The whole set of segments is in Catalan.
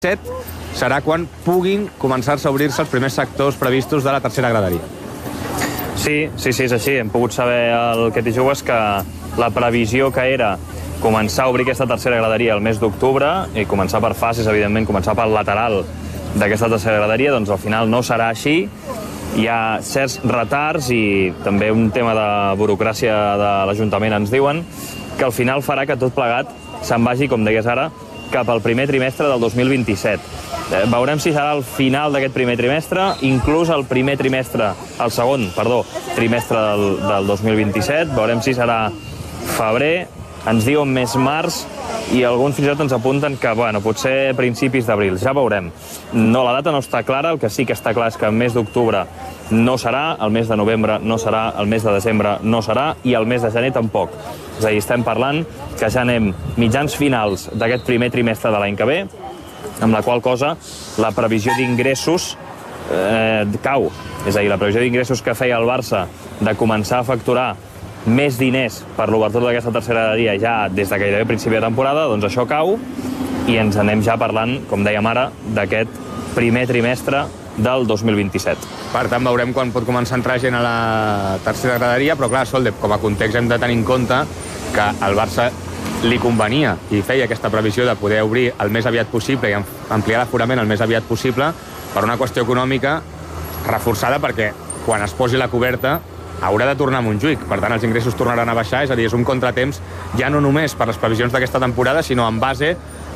serà quan puguin començar-se a obrir-se els primers sectors previstos de la tercera graderia. Sí, és així. Hem pogut saber el que t'hi jugues que la previsió que era començar a obrir aquesta tercera graderia el mes d'octubre i començar per fases, evidentment, començar pel lateral d'aquesta tercera graderia, doncs al final no serà així. Hi ha certs retards i també un tema de burocràcia de l'Ajuntament ens diuen que al final farà que tot plegat se'n vagi, com deies ara, cap al primer trimestre del 2027. Veurem si serà el final d'aquest primer trimestre, inclús el segon trimestre del 2027. Veurem si serà febrer, ens diuen més març, i alguns fins i tot ens apunten que, potser principis d'abril. Ja veurem. No, la data no està clara, el que sí que està clar és que el mes d'octubre no serà, el mes de novembre no serà, el mes de desembre no serà i el mes de gener tampoc. És a dir, estem parlant que ja anem mitjans finals d'aquest primer trimestre de l'any que ve, amb la qual cosa la previsió d'ingressos cau. És a dir, la previsió d'ingressos que feia el Barça de començar a facturar més diners per l'obertura d'aquesta tercera graderia ja des de gairebé principi de temporada, doncs això cau i ens anem ja parlant, com dèiem ara, d'aquest primer trimestre del 2027. Per tant, veurem quan pot començar a entrar gent a la tercera graderia, però clar, Solde, com a context hem de tenir en compte que al Barça li convenia i feia aquesta previsió de poder obrir el més aviat possible i ampliar l'aforament el més aviat possible per una qüestió econòmica reforçada, perquè quan es posi la coberta haurà de tornar a Montjuïc, per tant els ingressos tornaran a baixar, és a dir, és un contratemps ja no només per les previsions d'aquesta temporada, sinó en base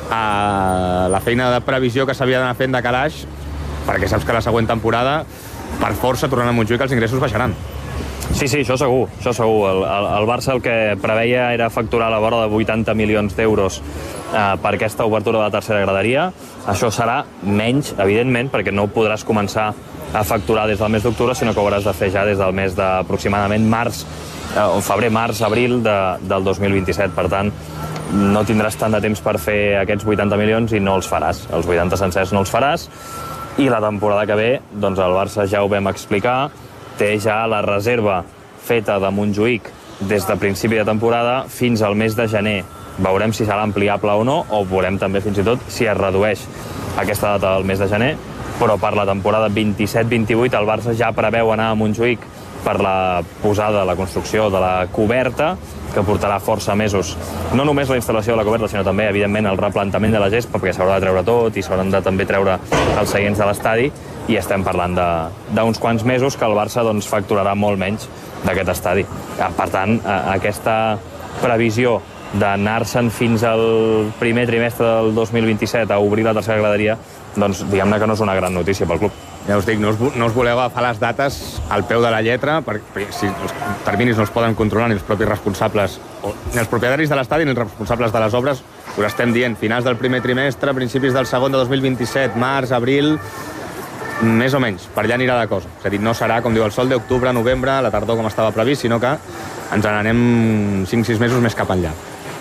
a la feina de previsió que s'havia d'anar fent de calaix, perquè saps que la següent temporada, per força, tornant a Montjuïc, els ingressos baixaran. Sí, això segur. El Barça el que preveia era facturar a la vora de 80 milions d'euros per aquesta obertura de la tercera graderia. Això serà menys, evidentment, perquè no podràs començar a facturar des del mes d'octubre, sinó que ho hauràs de fer ja des del mes d'aproximadament febrer, març, abril del 2027. Per tant, no tindràs tant de temps per fer aquests 80 milions i no els faràs. Els 80 sencers no els faràs. I la temporada que ve, doncs el Barça ja ho vam explicar, té ja la reserva feta de Montjuïc des de principi de temporada fins al mes de gener. Veurem si serà ampliable o no, o veurem també fins i tot si es redueix aquesta data del mes de gener, però per la temporada 27-28 el Barça ja preveu anar a Montjuïc per la posada, la construcció de la coberta, que portarà força mesos. No només la instal·lació de la coberta, sinó també, evidentment, el replantament de la gespa, perquè s'haurà de treure tot i s'hauran de també treure els seients de l'estadi, i estem parlant d'uns quants mesos que el Barça facturarà molt menys d'aquest estadi. Per tant, aquesta previsió d'anar-se'n fins al primer trimestre del 2027 a obrir la tercera graderia, doncs diguem-ne que no és una gran notícia pel club. Ja us dic, no us voleu agafar les dates al peu de la lletra, perquè si els terminis no els poden controlar ni els propis responsables, ni els propietaris de l'estadi ni els responsables de les obres, us estem dient finals del primer trimestre, principis del segon de 2027, març, abril, més o menys, per allà anirà la cosa. És a dir, no serà, com diu el Sol, d'octubre, novembre, la tardor com estava previst, sinó que ens n'anem 5-6 mesos més cap enllà.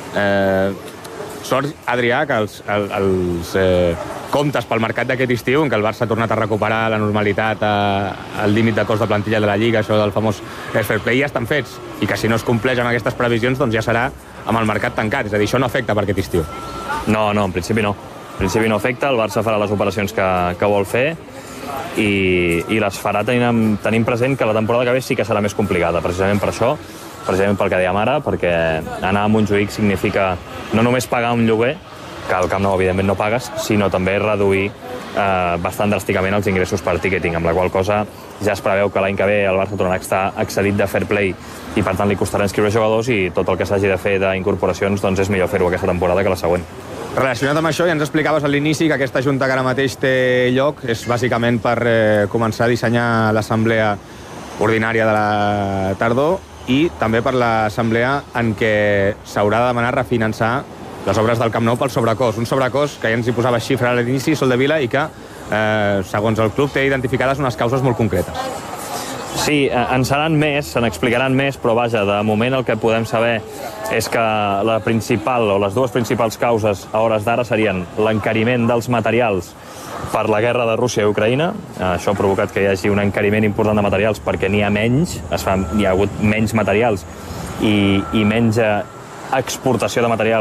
Sort, Adrià, que els comptes pel mercat d'aquest estiu, en què el Barça ha tornat a recuperar la normalitat al límit de cost de plantilla de la Lliga, això del famós fair play, ja estan fets, i que si no es compleix amb aquestes previsions, doncs ja serà amb el mercat tancat. És a dir, això no afecta per aquest estiu. No, en principi no. En principi no afecta, el Barça farà les operacions que vol fer i les farà tenint present que la temporada que ve sí que serà més complicada, precisament per això, precisament pel que dèiem ara, perquè anar a Montjuïc significa no només pagar un lloguer, que al Camp Nou evidentment no pagues, sinó també reduir bastant dràsticament els ingressos per ticketing, amb la qual cosa ja es preveu que l'any que ve el Barça tornarà a estar excedit de fair play i per tant li costarà inscriure jugadors, i tot el que s'hagi de fer d'incorporacions doncs és millor fer-ho aquesta temporada que la següent. Relacionat amb això, ja ens explicaves a l'inici que aquesta junta que ara mateix té lloc és bàsicament per començar a dissenyar l'assemblea ordinària de la tardor i també per l'assemblea en què s'haurà de demanar refinançar les obres del Camp Nou pel sobrecost. Un sobrecost que ja ens hi posava xifra a l'inici, Sol de Vila, i que, segons el club, té identificades unes causes molt concretes. Sí, en seran més, se n'explicaran més, però vaja, de moment el que podem saber és que la principal o les dues principals causes a hores d'ara serien l'encariment dels materials per la guerra de Rússia i Ucraïna. Això ha provocat que hi hagi un encariment important de materials perquè n'hi ha menys, hi ha hagut menys materials i menys exportació de materials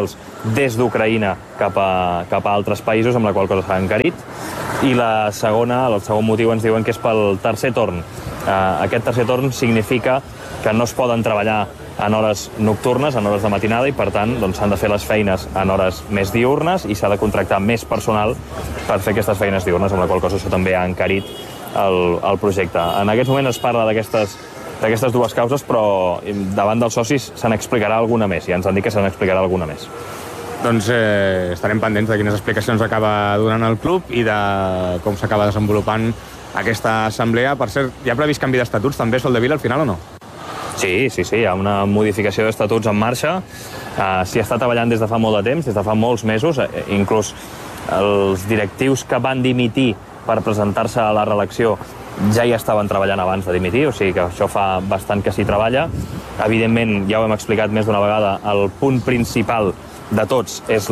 des d'Ucraïna cap a altres països, amb la qual cosa s'ha encarit. I el segon motiu ens diuen que és pel tercer torn. Aquest tercer torn significa que no es poden treballar en hores nocturnes, en hores de matinada, i per tant s'han de fer les feines en hores més diurnes i s'ha de contractar més personal per fer aquestes feines diurnes, amb la qual cosa això també ha encarit el projecte. En aquests moments es parla d'aquestes dues causes, però davant dels socis se n'explicarà alguna més, i ens han dit que se n'explicarà alguna més. Doncs estarem pendents de quines explicacions acaba donant el club i de com s'acaba desenvolupant aquesta assemblea. Per cert, hi ha previst canvi d'estatuts també, Soldevila, al final, o no? Sí, hi ha una modificació d'estatuts en marxa. S'hi està treballant des de fa molt de temps, des de fa molts mesos. Inclús els directius que van dimitir per presentar-se a la reelecció ja hi estaven treballant abans de dimitir, o sigui que això fa bastant que s'hi treballa. Evidentment, ja ho hem explicat més d'una vegada, el punt principal de tots és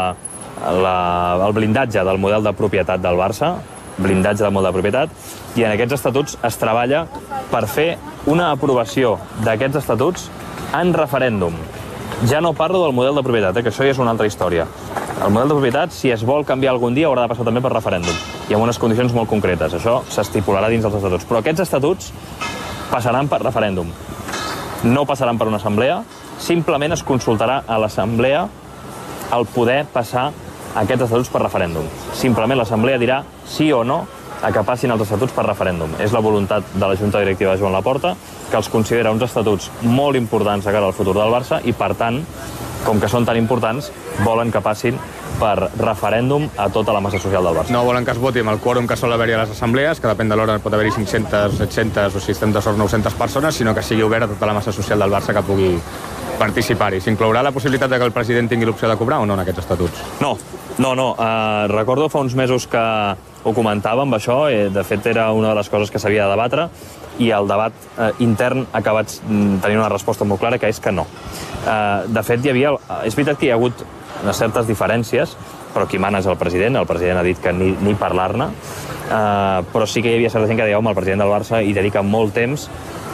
el blindatge del model de propietat del Barça, blindatge del model de propietat, i en aquests estatuts es treballa per fer una aprovació d'aquests estatuts en referèndum. Ja no parlo del model de propietat, que això ja és una altra història. El model de propietat, si es vol canviar algun dia, haurà de passar també per referèndum, i amb unes condicions molt concretes. Això s'estipularà dins dels estatuts. Però aquests estatuts passaran per referèndum. No passaran per una assemblea, simplement es consultarà a l'assemblea el poder passar aquests estatuts per referèndum. Simplement l'assemblea dirà sí o no a que passin els estatuts per referèndum. És la voluntat de la Junta Directiva de Joan Laporta, que els considera uns estatuts molt importants de cara al futur del Barça i, per tant, com que són tan importants, volen que passin per referèndum a tota la massa social del Barça. No volen que es voti amb el quòrum que sol haver-hi a les assemblees, que depèn de l'hora pot haver-hi 500, 700 o si estem de sort 900 persones, sinó que sigui obert a tota la massa social del Barça que pugui participar-hi. S'inclourà la possibilitat de que el president tingui l'opció de cobrar o no en aquests estatuts? No. Recordo fa uns mesos que ho comentàvem, això. De fet, era una de les coses que s'havia de debatre, i el debat intern ha acabat tenint una resposta molt clara, que és que no. De fet, és veritat que hi ha hagut certes diferències, però qui mana és el president ha dit que ni parlar-ne, però sí que hi havia certa gent que deia, home, el president del Barça hi dedica molt temps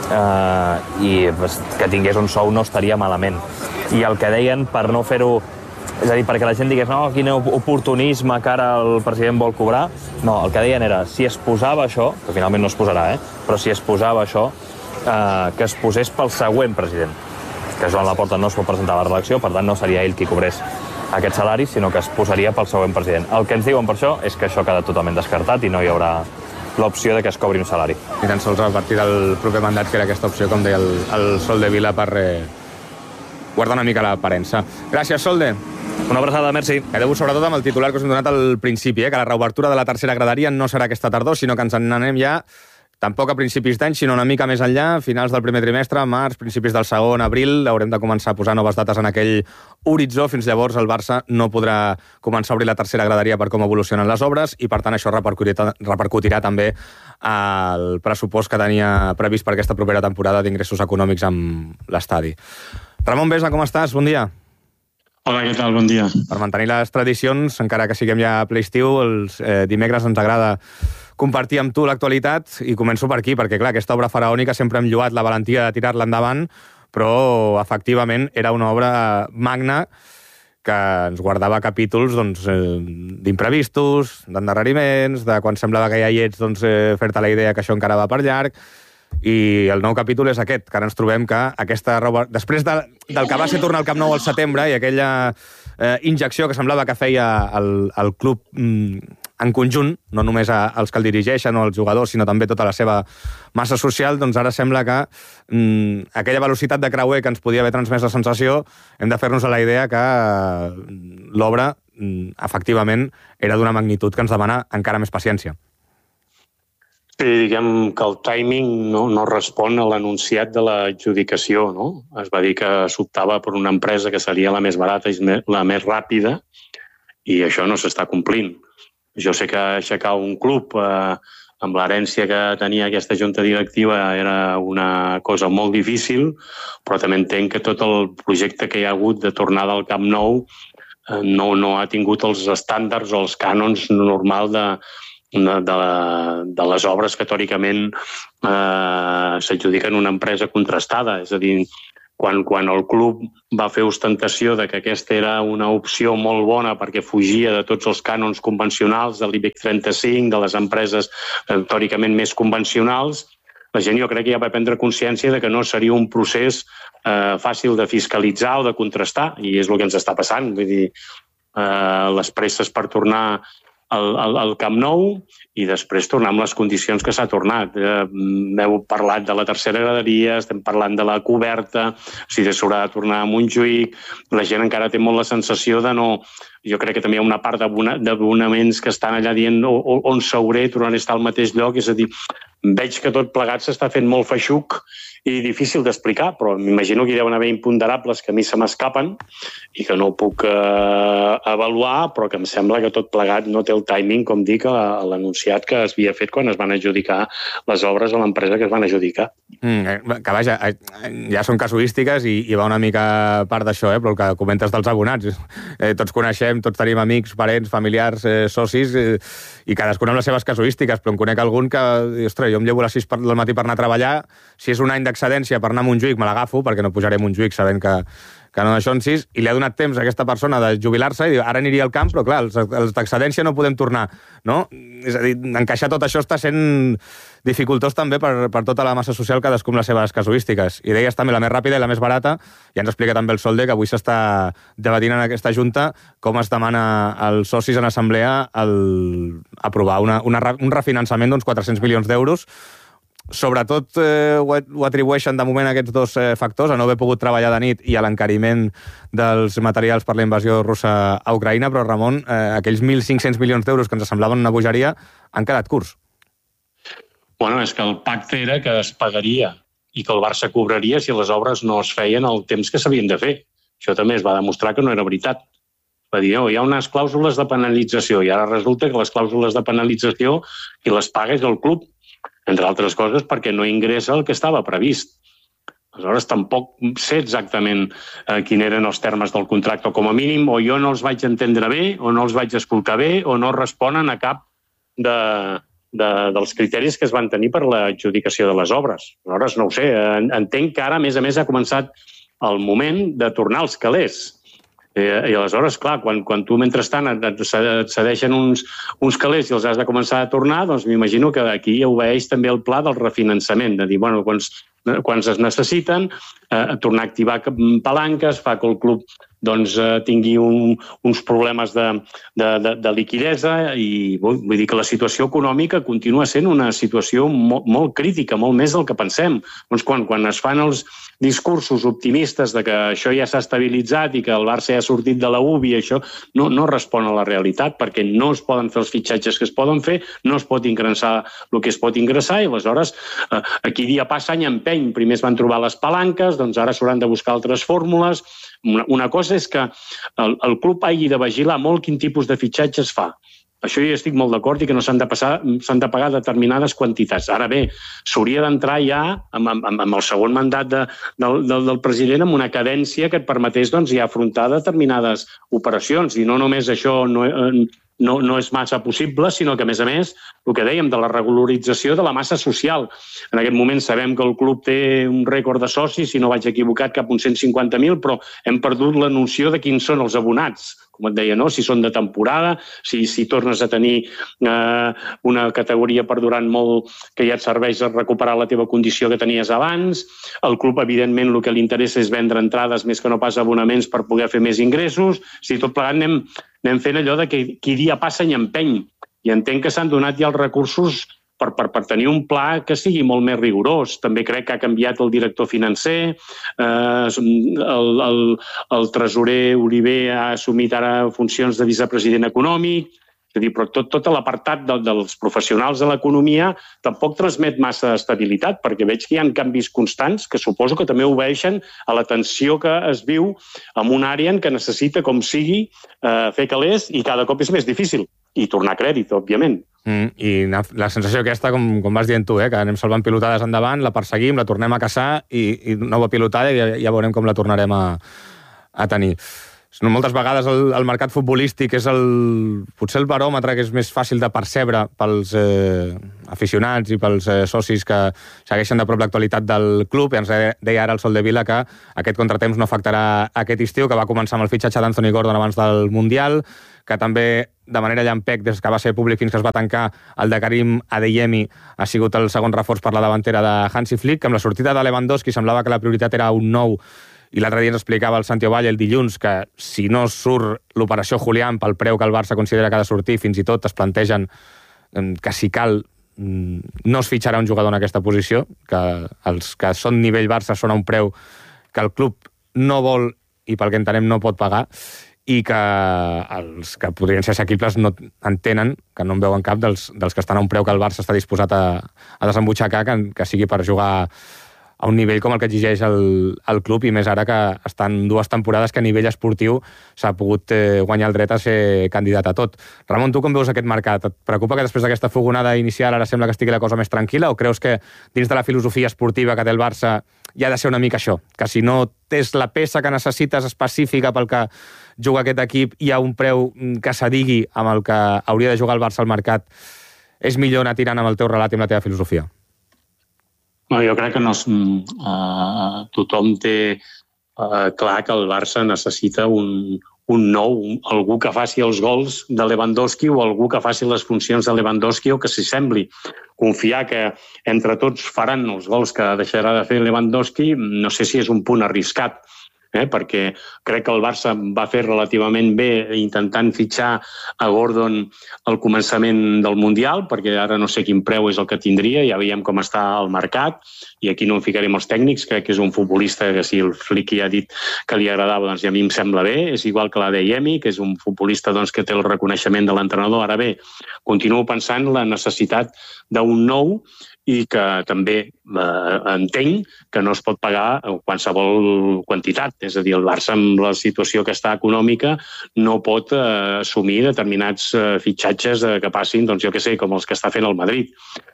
i que tingués un sou no estaria malament. I el que deien, per no fer-ho, és a dir, perquè la gent digués, no, quin oportunisme que ara el president vol cobrar, no, el que deien era, si es posava això, que finalment no es posarà, però si es posava això, que es posés pel següent president, que Joan Laporta no es pot presentar a la reelecció, per tant no seria ell qui cobrés aquest salari, sinó que es posaria pel següent president. El que ens diuen per això és que això queda totalment descartat i no hi haurà l'opció de que es cobri un salari. I tan sols a partir del proper mandat, que era aquesta opció, com deia el Soldevila, per guardar una mica l'aparença. Gràcies, Solde. Una abraçada, merci. Quedeu-vos sobretot amb el titular que us hem donat al principi, que la reobertura de la tercera graderia no serà aquesta tardor, sinó que ens n'anem ja tampoc a principis d'any, sinó una mica més enllà, finals del primer trimestre, març, principis del segon, abril, haurem de començar a posar noves dates en aquell horitzó. Fins llavors el Barça no podrà començar a obrir la tercera graderia per com evolucionen les obres i, per tant, això repercutirà també al pressupost que tenia previst per aquesta propera temporada d'ingressos econòmics amb l'estadi. Ramon Besa, com estàs? Bon dia. Hola, què tal? Bon dia. Per mantenir les tradicions, encara que siguem ja a ple estiu, els dimecres ens agrada compartir amb tu l'actualitat, i començo per aquí, perquè clar, aquesta obra faraònica sempre hem lloat la valentia de tirar-la endavant, però efectivament era una obra magna que ens guardava capítols d'imprevistos, d'endarreriments, de quan semblava que ja hi ets, fer-te la idea que això encara va per llarg. I el nou capítol és aquest, que ara ens trobem que aquesta roba, després del que va ser tornar al Camp Nou al setembre i aquella injecció que semblava que feia el club en conjunt, no només els que el dirigeixen o els jugadors, sinó també tota la seva massa social, doncs ara sembla que aquella velocitat de creuer que ens podia haver transmès la sensació, hem de fer-nos a la idea que l'obra efectivament era d'una magnitud que ens demana encara més paciència. Sí, diguem que el timing no respon a l'anunciat de l'adjudicació, no? Es va dir que s'optava per una empresa que seria la més barata i la més ràpida, i això no s'està complint. Jo sé que aixecar un club amb l'herència que tenia aquesta junta directiva era una cosa molt difícil, però també entenc que tot el projecte que hi ha hagut de tornada al Camp Nou no ha tingut els estàndards o els cànons normals de les obres que teòricament s'adjudiquen una empresa contrastada. És a dir, quan el club va fer ostentació de que aquesta era una opció molt bona perquè fugia de tots els cànons convencionals de l'IBEX 35, de les empreses teòricament més convencionals, la gent jo crec que ja va prendre consciència de que no seria un procés fàcil de fiscalitzar o de contrastar, i és el que ens està passant. Vull dir, les presses per tornar al Camp Nou i després tornar amb les condicions que s'ha tornat. Heu parlat de la tercera graderia, estem parlant de la coberta, si s'haurà de tornar a Montjuïc, la gent encara té molt la sensació de no... Jo crec que també hi ha una part d'abonaments que estan allà dient on s'hauré, tornaré a estar al mateix lloc, és a dir, veig que tot plegat s'està fent molt feixuc i difícil d'explicar, però m'imagino que hi deuen haver imponderables que a mi se m'escapen i que no puc avaluar, però que em sembla que tot plegat no té el timing, com dic, a l'anunciat que es havia fet quan es van adjudicar les obres a l'empresa que es van adjudicar. Que vaja, ja són casuístiques i va una mica part d'això, però el que comentes dels abonats. Tots coneixem, tots tenim amics, parents, familiars, socis, i cadascun amb les seves casuístiques, però en conec algun que, ostres, jo em llevo a les 6 del matí per anar a treballar, si és un any d'excedència per anar a Montjuïc me l'agafo, perquè no pujaré a Montjuïc sabent que no d'això en 6, i li ha donat temps a aquesta persona de jubilar-se i diu, ara aniria al camp, però clar, els d'excedència no podem tornar, no? És a dir, encaixar tot això està sent dificultós també per tota la massa social, cadascú amb les seves casuístiques. I deies també la més ràpida i la més barata, i ens explica també el Solde, que avui s'està debatint en aquesta junta com es demana als socis en assemblea aprovar un refinançament d'uns 400 milions d'euros. Sobretot ho atribueixen de moment a aquests dos factors, a no haver pogut treballar de nit i a l'encariment dels materials per la invasió russa a Ucraïna, però Ramon, aquells 1.500 milions d'euros que ens semblaven una bogeria han quedat curts. Bueno, és que el pacte era que es pagaria i que el Barça cobraria si les obres no es feien el temps que s'havien de fer. Això també es va demostrar que no era veritat. Va dir, hi ha unes clàusules de penalització i ara resulta que les clàusules de penalització qui les paga és el club, entre altres coses perquè no ingressa el que estava previst. Aleshores, tampoc sé exactament quins eren els termes del contracte, o com a mínim o jo no els vaig entendre bé, o no els vaig escoltar bé, o no responen a cap dels criteris que es van tenir per l'adjudicació de les obres. Aleshores, no ho sé, entenc que ara, a més, ha començat el moment de tornar als calés. I aleshores, clar, quan tu mentrestant et cedeixen uns calés i els has de començar a tornar, doncs m'imagino que aquí obeeix també el pla del refinançament, de dir, bueno, quan es necessiten, tornar a activar palanques, fa que el club doncs, tingui uns problemes de liquidesa i vull dir que la situació econòmica continua sent una situació molt crítica, molt més del que pensem. Doncs quan es fan els discursos optimistes de que això ja s'ha estabilitzat i que el Barça ja ha sortit de la UBI, això no respon a la realitat perquè no es poden fer els fitxatges que es poden fer, no es pot ingressar el que es pot ingressar i aleshores aquí dia passa any empeny. Primer es van trobar les palanques, doncs ara s'hauran de buscar altres fórmules. Una cosa és que el club hagi de vigilar molt quin tipus de fitxatges fa. Això jo estic molt d'acord i que no s'han de pagar determinades quantitats. Ara bé, s'hauria d'entrar ja amb el segon mandat del president amb una cadència que et permetés doncs, ja afrontar determinades operacions. I no només això no és massa possible, sinó que, a més, el que dèiem de la regularització de la massa social. En aquest moment sabem que el club té un rècord de socis, si no vaig equivocat, cap uns 150.000, però hem perdut la noció de quins són els abonats. Com et deia, no? Si són de temporada, si tornes a tenir una categoria perdurant molt que ja et serveix a recuperar la teva condició que tenies abans. El club, evidentment, el que li interessa és vendre entrades més que no pas abonaments per poder fer més ingressos. Si tot plegat anem fent allò de que qui dia passa i empeny. I entenc que s'han donat ja els recursos per tenir un pla que sigui molt més rigorós. També crec que ha canviat el director financer, el tresorer Oliver ha assumit ara funcions de vicepresident econòmic, és a dir, però tot l'apartat dels professionals de l'economia tampoc transmet massa estabilitat, perquè veig que hi ha canvis constants que suposo que també obeeixen a la tensió que es viu en una àrea en què necessita, com sigui, fer calés i cada cop és més difícil. I tornar a crèdit, òbviament. I la sensació aquesta, com vas dient tu, que anem salvant pilotades endavant, la perseguim, la tornem a caçar i nova pilotada i ja veurem com la tornarem a tenir. moltes vegades el mercat futbolístic és potser el baròmetre que és més fàcil de percebre pels aficionats i pels socis que segueixen de prop l'actualitat del club. I ens deia ara el Sol de Vila que aquest contratemps no afectarà aquest estiu, que va començar amb el fitxatge d'Anthony Gordon abans del Mundial, que també de manera llampec, des que va ser públic fins que es va tancar, el de Karim Adeyemi ha sigut el segon reforç per la davantera de Hansi Flick, que amb la sortida de Lewandowski semblava que la prioritat era un nou, i l'altre dia ens explicava el Santi Ovalle el dilluns que si no surt l'operació Julián pel preu que el Barça considera que ha de sortir, fins i tot es plantegen que si cal no es fitxarà un jugador en aquesta posició, que els que són nivell Barça són a un preu que el club no vol i pel que entenem no pot pagar, i que els que podrien ser assequibles no entenen, que no en veuen cap dels que estan a un preu que el Barça està disposat a desembutxacar, que sigui per jugar a un nivell com el que exigeix el club, i més ara que estan 2 temporades que a nivell esportiu s'ha pogut guanyar el dret a ser candidat a tot. Ramon, tu com veus aquest mercat? Et preocupa que després d'aquesta fogonada inicial ara sembla que estigui la cosa més tranquil·la, o creus que dins de la filosofia esportiva que té el Barça ja ha de ser una mica això, que si no tens la peça que necessites específica pel que juga aquest equip i a un preu que s'adigui amb el que hauria de jugar el Barça al mercat, és millor anar tirant amb el teu relat i amb la teva filosofia? Jo crec que tothom té clar que el Barça necessita un nou, algú que faci els gols de Lewandowski o algú que faci les funcions de Lewandowski o que s'hi sembli. Confiar que entre tots faran els gols que deixarà de fer Lewandowski, no sé si és un punt arriscat, perquè crec que el Barça va fer relativament bé intentant fitxar a Gordon al començament del Mundial, perquè ara no sé quin preu és el que tindria, ja veiem com està el mercat, i aquí no en ficarem els tècnics, crec que és un futbolista que si el Flick ja ha dit que li agradava, doncs a mi em sembla bé, és igual que l'Adeyemi, que és un futbolista doncs, que té el reconeixement de l'entrenador. Ara bé, continuo pensant la necessitat d'un nou, i que també entenc que no es pot pagar qualsevol quantitat. És a dir, el Barça, amb la situació que està econòmica, no pot assumir determinats fitxatges que passin, doncs jo què sé, com els que està fent el Madrid.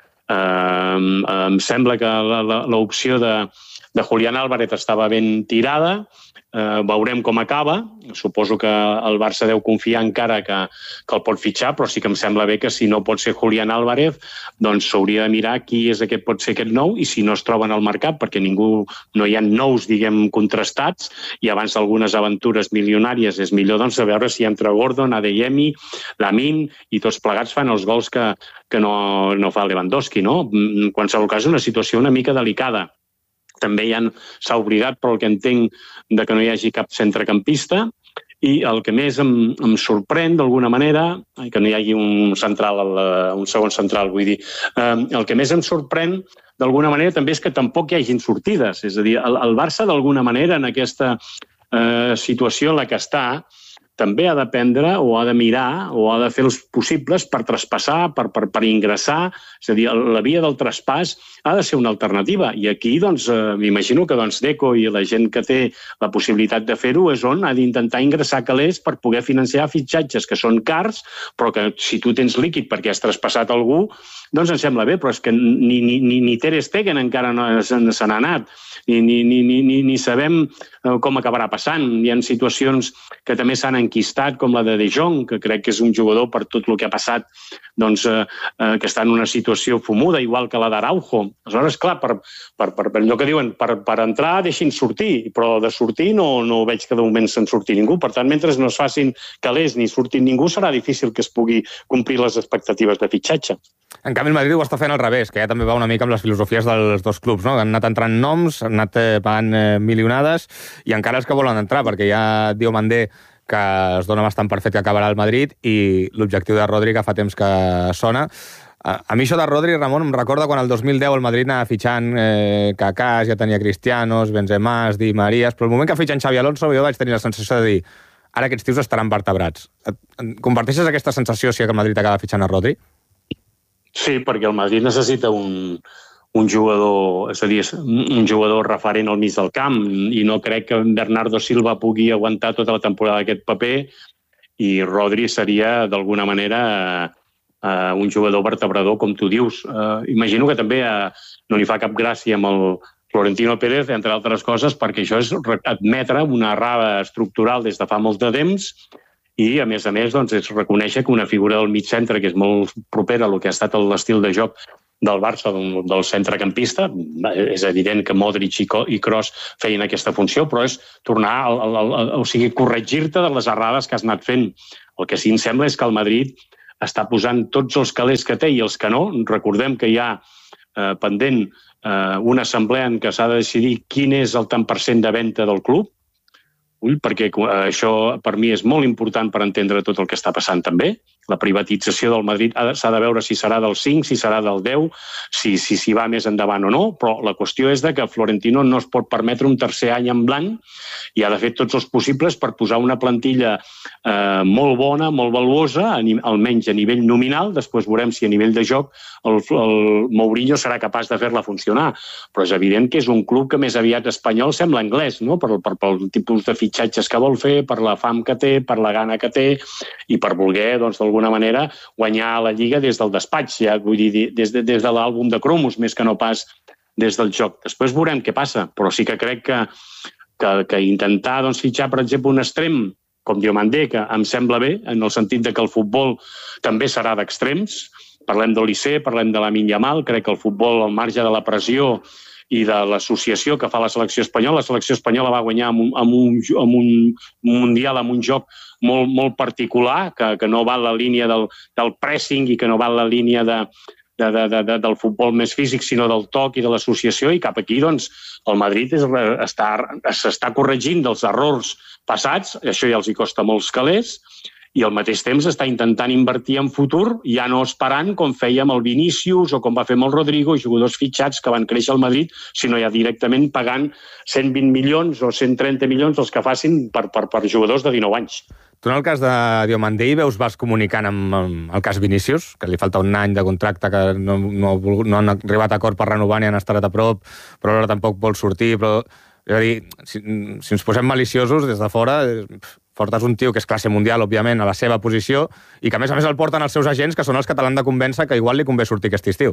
Em sembla que l'opció de Julián Álvarez estava ben tirada, veurem com acaba. Suposo que el Barça deu confiar encara que el pot fitxar, però sí que em sembla bé que si no pot ser Julián Álvarez, doncs s'hauria de mirar qui és aquest pot ser aquest nou, i si no es troben al mercat, perquè no hi ha nous, diguem, contrastats, i abans d'algunes aventures milionàries és millor doncs veure si entre Gordon, Adeyemi, Lamine i tots plegats fan els gols que no fa Lewandowski, no? En qualsevol cas, una situació una mica delicada. També s'ha oblidat, però el que entenc, de que no hi hagi cap centrecampista, i el que més em sorprèn, d'alguna manera, que no hi hagi un segon central, vull dir, el que més em sorprèn, d'alguna manera, també és que tampoc hi hagin sortides. És a dir, el Barça, d'alguna manera, en aquesta situació en la que està, també ha d'aprendre o ha de mirar o ha de fer els possibles per traspassar, per ingressar. És a dir, la via del traspàs ha de ser una alternativa. I aquí, doncs, m'imagino que Deco i la gent que té la possibilitat de fer-ho és on ha d'intentar ingressar calés per poder financiar fitxatges que són cars, però que si tu tens líquid perquè has traspassat algú, doncs em sembla bé, però és que ni Ter Stegen encara no se n'ha anat, ni sabem com acabarà passant. Hi ha situacions que també s'han enquistat, com la de Jong, que crec que és un jugador per tot el que ha passat, doncs, que està en una situació fumuda, igual que la d'Araujo. Aleshores, clar, per allò que diuen, per entrar deixin sortir, però de sortir no veig que de moment se'n surti ningú. Per tant, mentre no es facin calés ni surti ningú, serà difícil que es pugui complir les expectatives de fitxatge. En canvi, el Madrid ho està fent al revés, que ja també va una mica amb les filosofies dels dos clubs, no? Han anat entrant noms, han anat pagant milionades, i encara els que volen entrar, perquè ja diu Mandé que es dona bastant per fet que acabarà el Madrid, i l'objectiu de Rodri que fa temps que sona. A mi això de Rodri, Ramon, em recorda quan el 2010 el Madrid anava fitxant Kaká, ja tenia Cristianos, Benzema, Di Marías, però el moment que fitxen Xavi Alonso jo vaig tenir la sensació de dir ara aquests tios estaran vertebrats. Comparteixes aquesta sensació si el Madrid acaba fitxant a Rodri? Sí, perquè el Madrid necessita un jugador, és a dir, un jugador referent al mig del camp, i no crec que Bernardo Silva pugui aguantar tota la temporada aquest paper, i Rodri seria, d'alguna manera, un jugador vertebrador, com tu dius. Imagino que també no li fa cap gràcia amb Florentino Pérez, entre altres coses, perquè això és admetre una errada estructural des de fa molt de temps i, a més, doncs, és reconèixer que una figura del mig centre, que és molt propera a el que ha estat l'estil de joc del Barça, del centrecampista, és evident que Modric i Kroos feien aquesta funció, però és tornar, o sigui, corregir-te de les errades que has anat fent. El que sí em sembla és que el Madrid està posant tots els calés que té i els que no. Recordem que hi ha pendent una assemblea en què s'ha de decidir quin és el tant per cent de venda del club, perquè això per mi és molt important per entendre tot el que està passant també. La privatització del Madrid s'ha de veure si serà del 5, si serà del 10, si va més endavant o no, però la qüestió és que Florentino no es pot permetre un tercer any en blanc i ha de fer tots els possibles per posar una plantilla molt bona, molt valuosa, almenys a nivell nominal. Després veurem si a nivell de joc el Mourinho serà capaç de fer-la funcionar. Però és evident que és un club que més aviat espanyol sembla anglès, no? Pel tipus de fitxatges que vol fer, per la fam que té, per la gana que té i per voler, doncs, d'alguna manera guanyar la Lliga des del despatx, ja vull dir, des de l'àlbum de cromos, més que no pas des del joc. Després veurem què passa, però sí que crec que intentar, doncs, fitxar, per exemple, un extrem com Diomandé, que em sembla bé, en el sentit que el futbol també serà d'extrems. Parlem d'Olise, parlem de Lamine Yamal, crec que el futbol, al marge de la pressió i de l'associació que fa la selecció espanyola va guanyar amb un mundial, amb un joc molt particular, que no va en la línia del pressing i que no va en la línia del futbol més físic, sinó del toc i de l'associació, i cap aquí, doncs, el Madrid s'està corregint dels errors passats, això ja els hi costa molts calés, i al mateix temps està intentant invertir en futur, ja no esperant com feia amb el Vinícius o com va fer amb el Rodrigo, jugadors fitxats que van créixer al Madrid, sinó ja directament pagant 120 milions o 130 milions els que facin per jugadors de 19 anys. Tu en el cas de Diomandé vas comunicant amb el cas Vinícius, que li falta un any de contracte, que no han arribat a acord per renovar ni han estat a prop, però alhora tampoc vol sortir, però és a dir, si ens posem maliciosos des de fora, portes un tio que és classe mundial, òbviament, a la seva posició, i que a més el porten els seus agents, que són els que te l'han de convèncer que igual li convé sortir aquest estiu.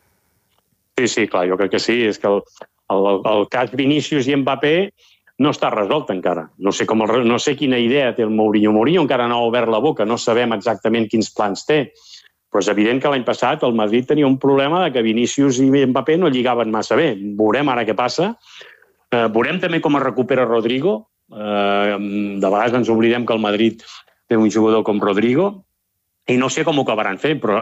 Sí, clar, jo crec que sí. És que el cas Vinícius i Mbappé no està resolt encara. No sé quina idea té el Mourinho. Mourinho encara no ha obert la boca, no sabem exactament quins plans té. Però és evident que l'any passat el Madrid tenia un problema de que Vinícius i Mbappé no lligaven massa bé. Veurem ara què passa. Veurem també com es recupera Rodrigo. De vegades ens oblidem que el Madrid té un jugador com Rodrigo i no sé com ho acabaran fent, però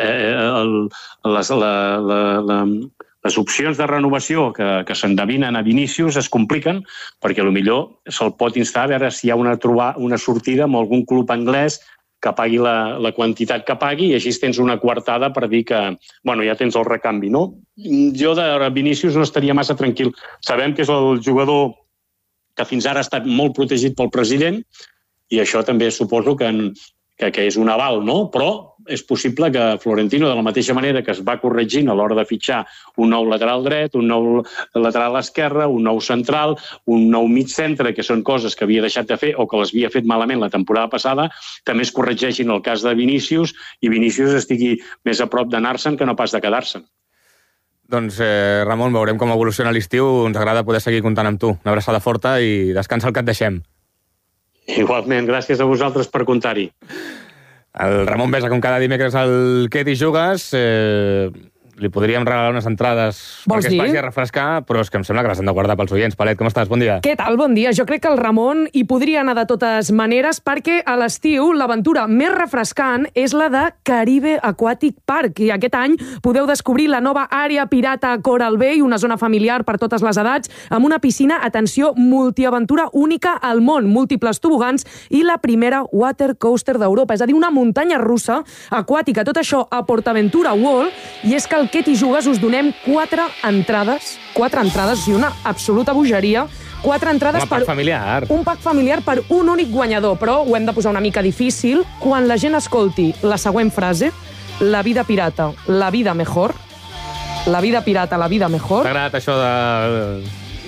les opcions de renovació que s'endevinen a Vinícius es compliquen, perquè potser se'l pot instar a veure si hi ha una sortida amb algun club anglès que pagui la quantitat que pagui, i així tens una coartada per dir que ja tens el recanvi, no? Jo de Vinícius no estaria massa tranquil. Sabem que és el jugador que fins ara ha estat molt protegit pel president, i això també suposo que és un aval, no? Però és possible que Florentino, de la mateixa manera que es va corregint a l'hora de fitxar un nou lateral dret, un nou lateral esquerre, un nou central, un nou mig centre, que són coses que havia deixat de fer o que les havia fet malament la temporada passada, també es corregeixin el cas de Vinícius i Vinícius estigui més a prop d'anar-se'n que no pas de quedar-se'n. Doncs, Ramon, veurem com evoluciona l'estiu. Ens agrada poder seguir comptant amb tu. Una abraçada forta i descansa el que et deixem. Igualment, gràcies a vosaltres per comptar-hi. El Ramon Besa, com cada dimecres al Què t'hi jugues, li podríem regalar unes entrades perquè es vagi a refrescar, però és que em sembla que les hem de guardar pels oients. Palet, com estàs? Bon dia. Què tal? Bon dia. Jo crec que el Ramon hi podria anar de totes maneres, perquè a l'estiu l'aventura més refrescant és la de Caribe Aquatic Park, i aquest any podeu descobrir la nova àrea pirata Coral Bay, una zona familiar per totes les edats, amb una piscina, atenció, multiaventura única al món, múltiples tobogans i la primera water coaster d'Europa, és a dir, una muntanya russa aquàtica. Tot això a PortAventura World, i és que el Què t'hi jugues us donem 4 entrades, o sigui, una absoluta bogeria, 4 entrades per un pack familiar per un únic guanyador, però ho hem de posar una mica difícil. Quan la gent escolti la següent frase, la vida pirata, la vida mejor, la vida pirata, la vida mejor... T'ha agradat això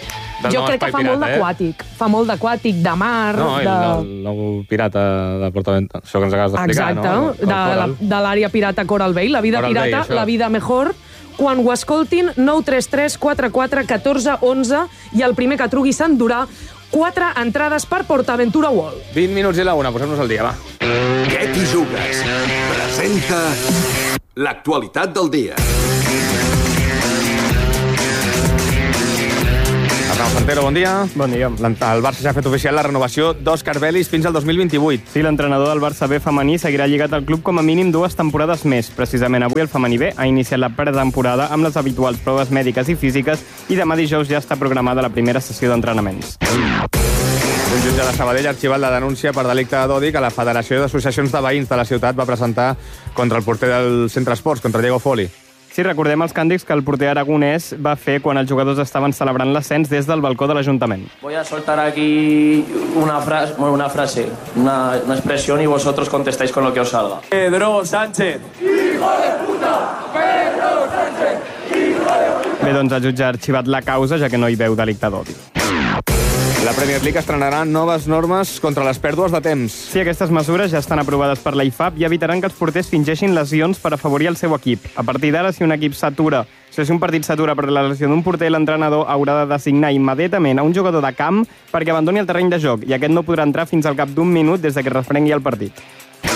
Jo crec que fa molt d'aquàtic. Fa molt d'aquàtic, de mar... No, el nou pirata de Portavent... Això que ens acabes d'explicar, no? Exacte, de l'àrea pirata Coral Bay. La vida pirata, la vida mejor. Quan ho escoltin, 933 44 14 11 i el primer que trugui s'endurà 4 entrades per PortAventura World. 20 minuts i la una, posem-nos al dia, va. Què t'hi jugues? Presenta l'actualitat del dia. Arnau Santero, bon dia. Bon dia. El Barça ja ha fet oficial la renovació d'Òscar Vélez fins al 2028. Sí, l'entrenador del Barça B femení seguirà lligat al club com a mínim 2 temporades més. Precisament avui el femení B ha iniciat la pretemporada amb les habituals proves mèdiques i físiques i demà dijous ja està programada la primera sessió d'entrenaments. Un jutge de Sabadell ha arxivat la denúncia per delicte d'odi que la Federació d'Associacions de Veïns de la ciutat va presentar contra el porter del Centre Esports, contra Diego Foli. Sí, recordem els càntics que el porter aragonès va fer quan els jugadors estaven celebrant l'ascens des del balcó de l'Ajuntament. Voy a soltar aquí una frase, una expresión y vosotros contestáis con lo que os salga. Pedro Sánchez. ¡Hijo de puta! Pedro Sánchez. ¡Hijo de puta! Bé, doncs el jutge ha arxivat la causa, ja que no hi veu delicte d'odi. La Premier League estrenarà noves normes contra les pèrdues de temps. Sí, aquestes mesures ja estan aprovades per l'IFAB i evitaran que els porters fingeixin lesions per afavorir el seu equip. A partir d'ara, si un equip s'atura, si un partit s'atura per la lesió d'un porter, l'entrenador haurà de designar immediatament a un jugador de camp perquè abandoni el terreny de joc i aquest no podrà entrar fins al cap d'un minut des de que es refrengui el partit.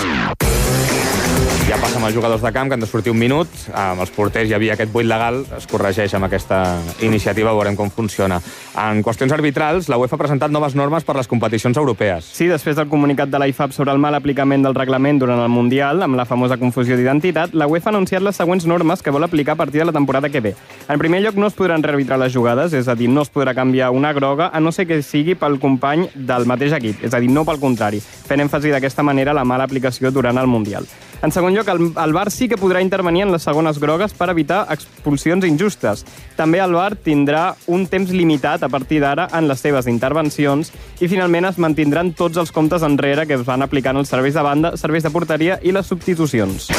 Ja passa amb els jugadors de camp, que han de sortir un minut. Amb els porters hi havia aquest buit legal, es corregeix amb aquesta iniciativa, veurem com funciona. En qüestions arbitrals, la UEFA ha presentat noves normes per les competicions europees. Sí, després del comunicat de l'IFAB sobre el mal aplicament del reglament durant el Mundial, amb la famosa confusió d'identitat, la UEFA ha anunciat les següents normes que vol aplicar a partir de la temporada que ve. En primer lloc, no es podran rearbitrar les jugades, és a dir, no es podrà canviar una groga, a no ser que sigui pel company del mateix equip, és a dir, no pel contrari, fent èmfasi d'aquesta manera la mala aplicació durant el Mundial. En segon lloc, el VAR sí que podrà intervenir en les segones grogues per evitar expulsions injustes. També el VAR tindrà un temps limitat a partir d'ara en les seves intervencions i finalment es mantindran tots els comptes enrere que es van aplicant els serveis de banda, serveis de porteria i les substitucions.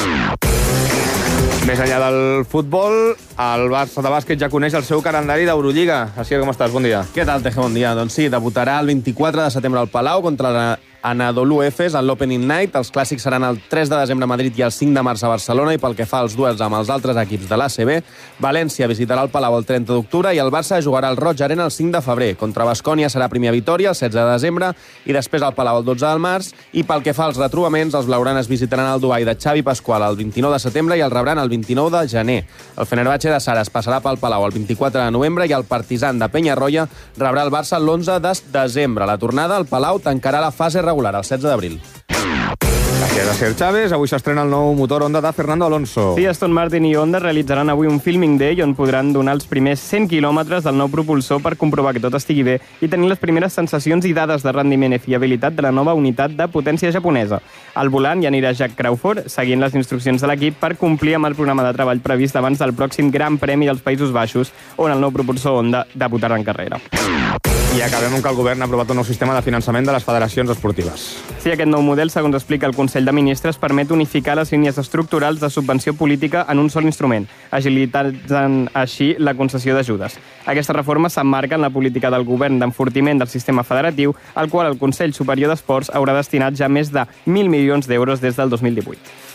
Més enllà del futbol, el Barça de bàsquet ja coneix el seu calendari d'Eurolliga. Asier, com estàs? Bon dia. Què tal, Teje? Bon dia. Doncs sí, debutarà el 24 de setembre al Palau contra Anadolu Efes en l'Opening Night. Els clàssics seran el 3 de desembre a Madrid i el 5 de març a Barcelona, i pel que fa als duels amb els altres equips de l'ACB, València visitarà el Palau el 30 d'octubre i el Barça jugarà al Roig Arena el 5 de febrer. Contra Baskonia serà primer a Vitòria el 16 de desembre i després al Palau el 12 del març. I pel que fa als retrobaments, els blaugranes visitaran el Dubai de Xavi Pasqual el 29 de setembre i el rebran el 29 de gener. El Fenerbahçe de Sara es passarà pel Palau el 24 de novembre i el Partizan de Penyarroia rebrà el Barça l'11 de desembre. La tornada al Palau tancarà la fase regular el 16 d'abril. Gràcies a Sergio Chávez. Avui s'estrena el nou motor Honda de Fernando Alonso. Sí, Aston Martin i Honda realitzaran avui un filming day on podran donar els primers 100 quilòmetres del nou propulsor per comprovar que tot estigui bé i tenir les primeres sensacions i dades de rendiment i fiabilitat de la nova unitat de potència japonesa. Al volant hi anirà Jack Crawford, seguint les instruccions de l'equip per complir amb el programa de treball previst abans del pròxim Gran Premi dels Països Baixos, on el nou propulsor Honda debutarà en carrera. I acabem amb que el govern ha aprovat un nou sistema de finançament de les federacions esportives. Sí, aquest nou model, segons explica el Consell de Ministres, permet unificar les línies estructurals de subvenció política en un sol instrument, agilitant així la concessió d'ajudes. Aquesta reforma s'emmarca en la política del govern d'enfortiment del sistema federatiu, al qual el Consell Superior d'Esports haurà destinat ja més de 1.000 milions d'euros des del 2018.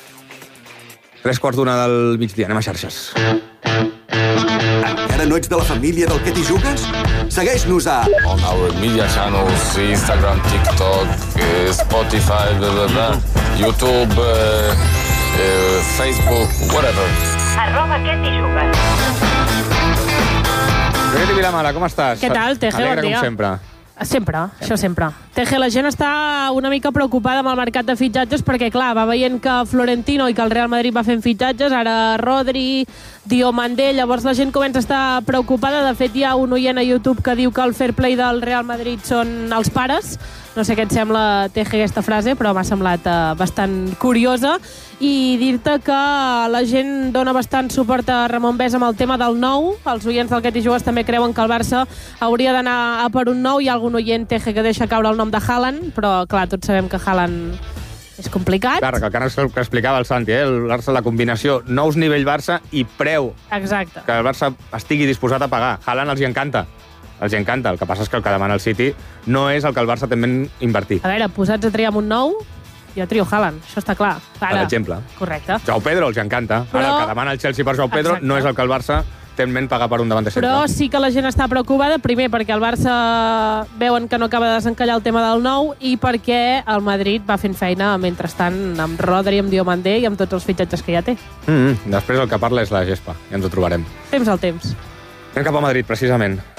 3:15 del migdia, anem a xarxes. Encara no ets de la família del Què t'hi jugues? Segueix-nos a... On our media channels, Instagram, TikTok, Spotify, blah, blah, blah, YouTube, Facebook, whatever. @Què t'hi jugues. Jordi Vilamala, com estàs? Què tal, Teje? Alegre, Bon dia. com sempre. Sempre, això sempre. Teje, la gent està una mica preocupada amb el mercat de fitxatges perquè, clar, va veient que Florentino i que el Real Madrid va fent fitxatges, ara Rodri, Diomandé, llavors la gent comença a estar preocupada. De fet, hi ha un oient a YouTube que diu que el fair play del Real Madrid són els pares. No sé què et sembla, Teje, aquesta frase, però m'ha semblat bastant curiosa. I dir-te que la gent dona bastant suport a Ramon Besa amb el tema del nou. Els oients del Què t'hi jugues també creuen que el Barça hauria d'anar a per un nou. Hi ha algun oient, Teje, que deixa caure el nom de Haaland, però, clar, tots sabem que Haaland és complicat. Clar, que explicava el Santi, el Barça, la combinació nous nivell Barça i preu. Exacte. Que el Barça estigui disposat a pagar. Haaland els hi encanta. els encanta. El que passa és que el que demana el City no és el que el Barça té en ment invertir. A veure, posats a triar amb un nou, jo trio Haaland, això està clar. Per exemple. Correcte. Joao Pedro els encanta. Ara el que demana el Chelsea per Joao Pedro no és el que el Barça té en ment pagar per un davanter centre. Però sí que la gent està preocupada, primer perquè el Barça veuen que no acaba de desencallar el tema del nou i perquè el Madrid va fent feina mentrestant amb Rodri, amb Diomandé i amb tots els fitxatges que ja té. Després el que parla és la gespa, i ens ho trobarem. Temps al temps. Anem cap a Madrid, precisament.